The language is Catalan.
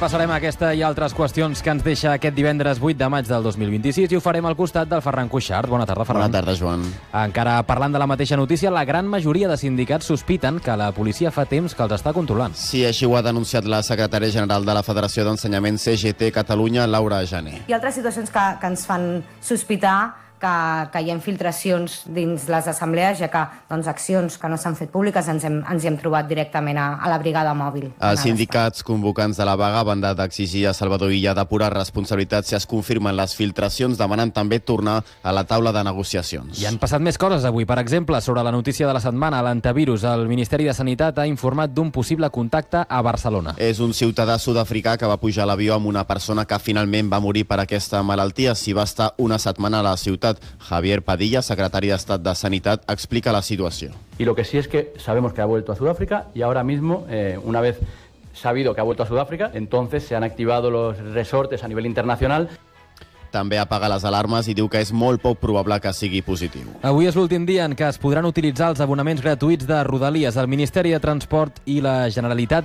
Repassarem aquesta i altres qüestions que ens deixa aquest divendres 8 de maig del 2026 i ho farem al costat del Ferran Cuixart. Bona tarda, Ferran. Bona tarda, Joan. Encara parlant de la mateixa notícia, la gran majoria de sindicats sospiten que la policia fa temps que els està controlant. Sí, així ho ha denunciat la secretària general de la Federació d'Ensenyament CGT Catalunya, Laura Jané. Hi ha altres situacions que ens fan sospitar que hi ha infiltracions dins les assemblees, ja que accions que no s'han fet públiques ens hi hem trobat directament a la brigada mòbil. Els sindicats convocants de la vaga van d'exigir a Salvador Illa depurar responsabilitats si es confirmen les filtracions, demanant també tornar a la taula de negociacions. I han passat més coses avui. Per exemple, sobre la notícia de la setmana, l'antivirus, el Ministeri de Sanitat ha informat d'un possible contacte a Barcelona. És un ciutadà sud-africà que va pujar a l'avió amb una persona que finalment va morir per aquesta malaltia. S'hi va estar una setmana a la ciutat. Javier Padilla, secretari d'Estat de Sanitat, explica la situació. Y lo que sí es que sabemos que ha vuelto a Sudáfrica y ahora mismo, una vez sabido que ha vuelto a Sudáfrica, entonces se han activado los resortes a nivel internacional. També apaga les alarmes i diu que és molt poc probable que sigui positiu. Avui és l'últim dia en què es podran utilitzar els abonaments gratuïts de Rodalies. El Ministeri de Transport i la Generalitat